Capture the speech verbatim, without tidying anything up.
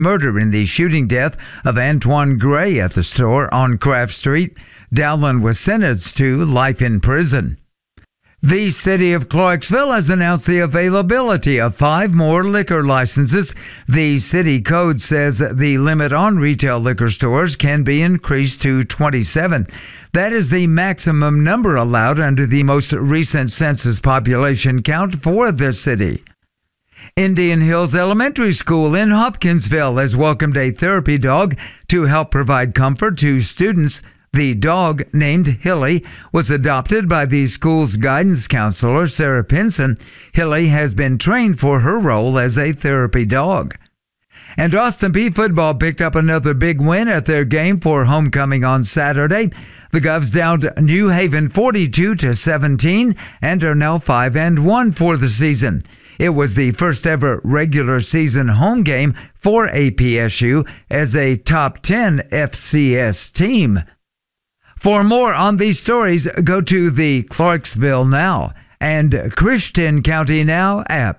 murder in the shooting death of Antoine Gray at the store on Craft Street. Dowland was sentenced to life in prison. The city of Clarksville has announced the availability of five more liquor licenses. The city code says the limit on retail liquor stores can be increased to twenty-seven. That is the maximum number allowed under the most recent census population count for the city. Indian Hills Elementary School in Hopkinsville has welcomed a therapy dog to help provide comfort to students. The dog, named Hilly, was adopted by the school's guidance counselor, Sarah Pinson. Hilly has been trained for her role as a therapy dog. And Austin Peay football picked up another big win at their game for homecoming on Saturday. The Govs downed New Haven forty-two to seventeen and are now five and one for the season. It was the first ever regular season home game for A P S U as a top ten F C S team. For more on these stories, go to the Clarksville Now and Christian County Now app.